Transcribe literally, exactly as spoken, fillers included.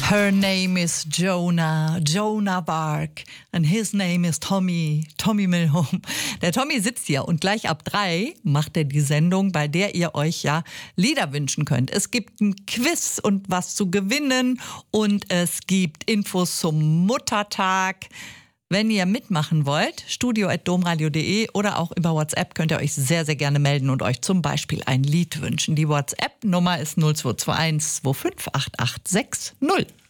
Her name is Jonah, Jonah Bark, and his name is Tommy, Tommy Milhom. Der Tommy sitzt hier und gleich ab drei macht er die Sendung, bei der ihr euch ja Lieder wünschen könnt. Es gibt ein Quiz und was zu gewinnen und es gibt Infos zum Muttertag. Wenn ihr mitmachen wollt, studio at domradio punkt de oder auch über WhatsApp könnt ihr euch sehr, sehr gerne melden und euch zum Beispiel ein Lied wünschen. Die WhatsApp-Nummer ist null zwei zwei eins zwei fünf acht acht sechs null.